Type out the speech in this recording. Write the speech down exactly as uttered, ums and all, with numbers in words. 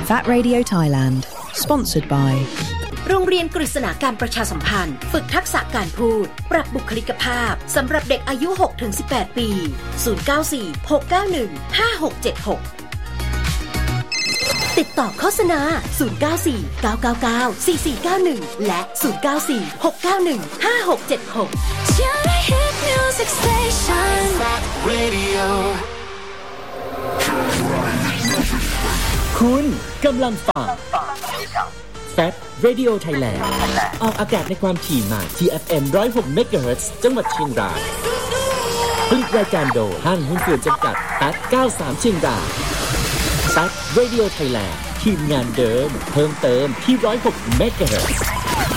Fat Radio Thailand Sponsored by โรงเรียนกฤษณาการประชาสัมพันธ์ฝึกทักษะการพูดปรับบุคลิกภาพสำหรับเด็กอายุ หกถึงสิบแปด ปีศูนย์ เก้า สี่ หก เก้า หนึ่ง ห้า หก เจ็ด หกติดต่อโฆษณาศูนย์ เก้า สี่ เก้า เก้า เก้า สี่ สี่ เก้า หนึ่งและศูนย์ เก้า สี่ หก เก้า หนึ่ง ห้า หก เจ็ด หกคุณกำลังฟัง Fat Radio Thailand ออกอากาศในความถี่ใหม่ ที เอฟ เอ็ม หนึ่งร้อยหก เมกะเฮิรตซ์ จังหวัดเชียงรายผลิตรายการโดยห้างหุ้นส่วนจำกัด แปด เก้า สาม เชียงราย Fat Radio Thailand ทีมงานเดิมเพิ่มเติมที่ หนึ่งร้อยหก เมกะเฮิรตซ์